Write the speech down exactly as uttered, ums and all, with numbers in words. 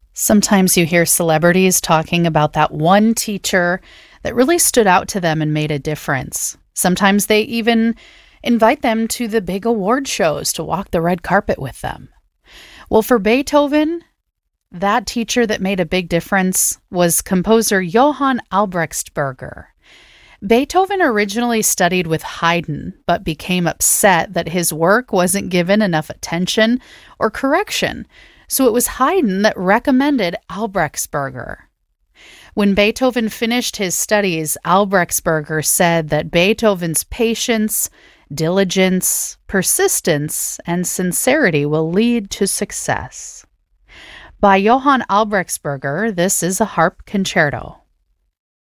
Sometimes you hear celebrities talking about that one teacher that really stood out to them and made a difference. Sometimes they even invite them to the big award shows to walk the red carpet with them. Well, for Beethoven, that teacher that made a big difference was composer Johann Albrechtsberger. Beethoven originally studied with Haydn, but became upset that his work wasn't given enough attention or correction, so it was Haydn that recommended Albrechtsberger. When Beethoven finished his studies, Albrechtsberger said that Beethoven's patience, diligence, persistence, and sincerity will lead to success. By Johann Albrechtsberger, this is a harp concerto.